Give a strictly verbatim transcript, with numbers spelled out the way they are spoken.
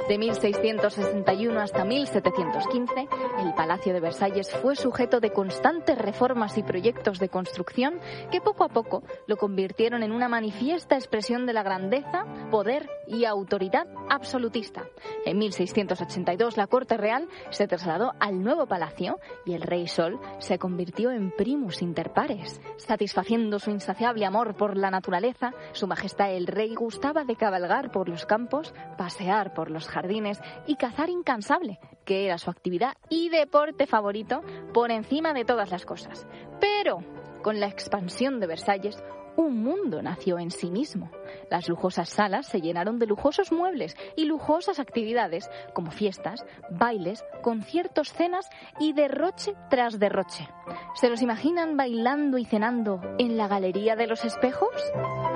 De mil seiscientos sesenta y uno hasta mil setecientos quince, el Palacio de Versalles fue sujeto de constantes reformas y proyectos de construcción que poco a poco lo convirtieron en una manifiesta expresión de la grandeza, poder y autoridad absolutista. En mil seiscientos ochenta y dos la corte real se trasladó al nuevo palacio y el rey Sol se convirtió en primus inter pares. Satisfaciendo su insaciable amor por la naturaleza, su majestad el rey gustaba de cabalgar por los campos, pasear por los jardines y cazar incansable, que era su actividad y deporte favorito por encima de todas las cosas. Pero con la expansión de Versalles, un mundo nació en sí mismo. Las lujosas salas se llenaron de lujosos muebles y lujosas actividades, como fiestas, bailes, conciertos, cenas y derroche tras derroche. ¿Se los imaginan bailando y cenando en la Galería de los Espejos?